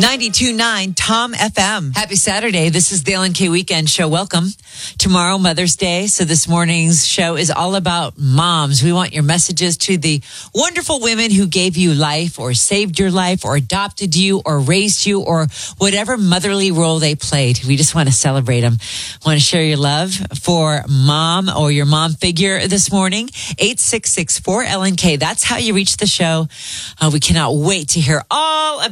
92.9 Tom FM. Happy Saturday. This is the Ellen K Weekend Show. Welcome. Tomorrow, Mother's Day. So this morning's show is all about moms. We want your messages to the wonderful women who gave you life or saved your life or adopted you or raised you or whatever motherly role they played. We just want to celebrate them. Want to share your love for mom or your mom figure this morning? 866-4LNK. That's how you reach the show. We cannot wait to hear all about